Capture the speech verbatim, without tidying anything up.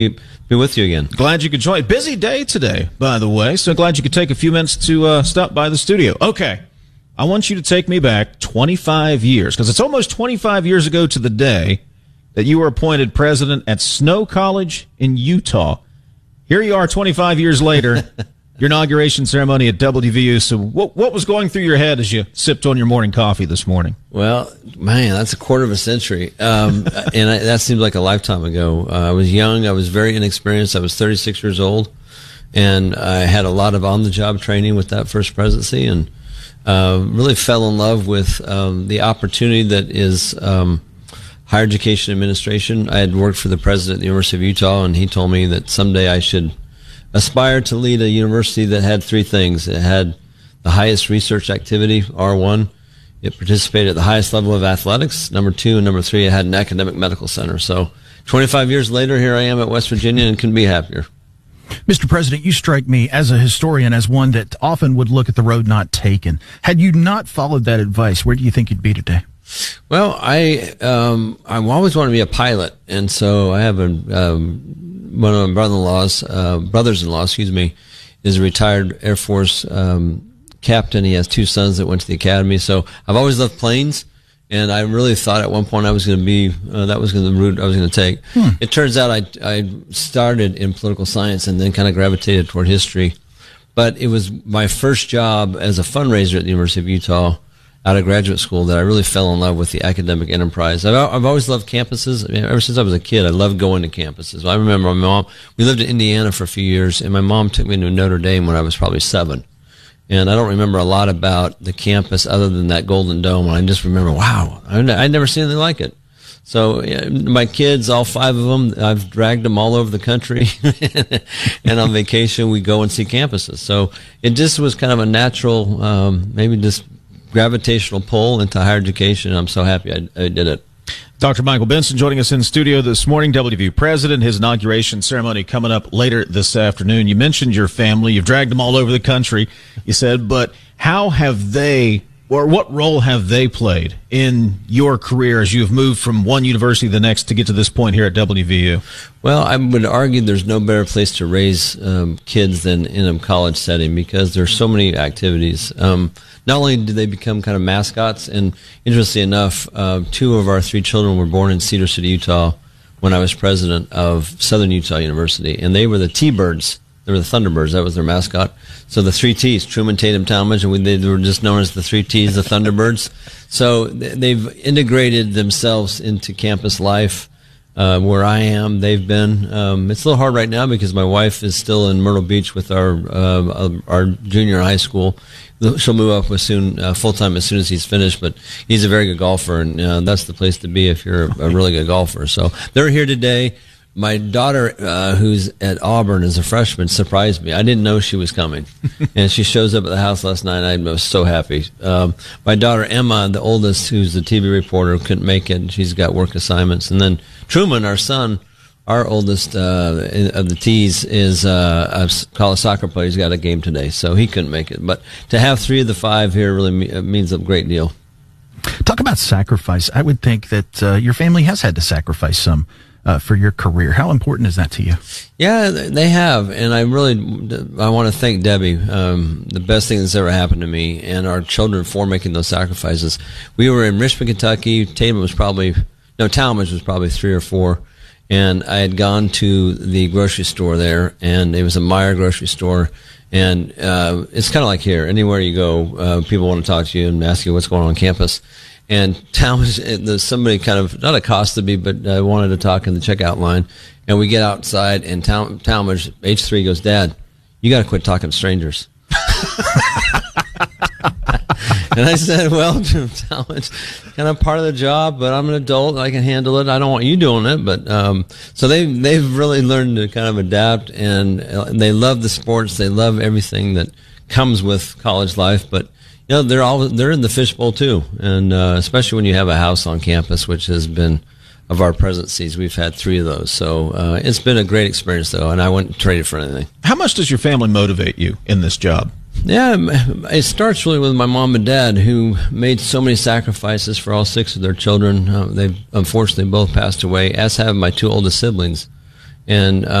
be with you again. Glad you could join. Busy day today, by the way, so glad you could take a few minutes to uh, stop by the studio. Okay, I want you to take me back twenty-five years, because it's almost twenty-five years ago to the day that you were appointed president at Snow College in Utah. Here you are twenty-five years later, your inauguration ceremony at W V U. So what, what was going through your head as you sipped on your morning coffee this morning? Well, man, that's a quarter of a century. Um, and I, that seems like a lifetime ago. Uh, I was young. I was very inexperienced. I was thirty-six years old. And I had a lot of on-the-job training with that first presidency, and uh, really fell in love with um, the opportunity that is um, higher education administration. I had worked for the president at the University of Utah, and he told me that someday I should aspire to lead a university that had three things. It had the highest research activity, R one. It participated at the highest level of athletics, number two. And number three, it had an academic medical center. So twenty-five years later, here I am at West Virginia and couldn't be happier. Mister President, you strike me as a historian as one that often would look at the road not taken. Had you not followed that advice, where do you think you'd be today? Well, I um, I always wanted to be a pilot, and so I have a um, one of my brother-in-laws, uh, brothers-in-law, excuse me, is a retired Air Force um, captain. He has two sons that went to the academy, so I've always loved planes. And I really thought at one point I was going to be, uh, that was going to the route I was going to take. Hmm. It turns out I, I started in political science and then kind of gravitated toward history. But it was my first job as a fundraiser at the University of Utah out of graduate school that I really fell in love with the academic enterprise. I've, I've always loved campuses. I mean, ever since I was a kid, I loved going to campuses. I remember my mom, we lived in Indiana for a few years, and my mom took me to Notre Dame when I was probably seven. And I don't remember a lot about the campus other than that Golden Dome. I just remember, wow, I'd never seen anything like it. So yeah, my kids, all five of them, I've dragged them all over the country. And on vacation, we go and see campuses. So it just was kind of a natural, um, maybe just gravitational pull into higher education. I'm so happy I, I did it. Doctor Michael Benson joining us in studio this morning, W V U president, his inauguration ceremony coming up later this afternoon. You mentioned your family. You've dragged them all over the country, you said, but how have they, or what role have they played in your career as you have moved from one university to the next to get to this point here at W V U? Well, I would argue there's no better place to raise um, kids than in a college setting, because there's so many activities. Um, Not only do they become kind of mascots, and interestingly enough, uh, two of our three children were born in Cedar City, Utah, when I was president of Southern Utah University, and they were the T-Birds. They were the Thunderbirds. That was their mascot. So the three T's, Truman, Tatum, Talmadge, and we, they were just known as the three T's, the Thunderbirds. So they've integrated themselves into campus life. Uh, where I am, they've been. Um, it's a little hard right now because my wife is still in Myrtle Beach with our uh, our junior high school. She'll move up with soon uh, full time as soon as he's finished. But he's a very good golfer, and uh, that's the place to be if you're a, a really good golfer. So they're here today. My daughter, uh, who's at Auburn as a freshman, surprised me. I didn't know she was coming, and she shows up at the house last night. And I was so happy. Um, my daughter Emma, the oldest, who's the T V reporter, couldn't make it. And she's got work assignments, and then Truman, our son, our oldest uh, of the T's, is uh, a college soccer player. He's got a game today, so he couldn't make it. But to have three of the five here really me- means a great deal. Talk about sacrifice. I would think that uh, your family has had to sacrifice some uh, for your career. How important is that to you? Yeah, they have, and I really I want to thank Debbie. Um, the best thing that's ever happened to me and our children for making those sacrifices. We were in Richmond, Kentucky. Tatum was probably no Talmadge was probably three or four. And I had gone to the grocery store there, and it was a Meijer grocery store. And uh, it's kind of like here. Anywhere you go, uh, people want to talk to you and ask you what's going on on campus. And Talmadge, somebody kind of, not accosted me, but uh, wanted to talk in the checkout line. And we get outside, and Tal- Talmadge, H three, goes, "Dad, you got to quit talking to strangers." And I said, "Well, Talmadge, kind of part of the job, but I'm an adult. I can handle it. I don't want you doing it." But um, so they they've really learned to kind of adapt, and, and they love the sports. They love everything that comes with college life. But you know, they're all they're in the fishbowl too, and uh, especially when you have a house on campus, which has been of our presidencies, we've had three of those. So uh, it's been a great experience, though, and I wouldn't trade it for anything. How much does your family motivate you in this job? Yeah, it starts really with my mom and dad, who made so many sacrifices for all six of their children. Uh, they've unfortunately both passed away, as have my two oldest siblings. And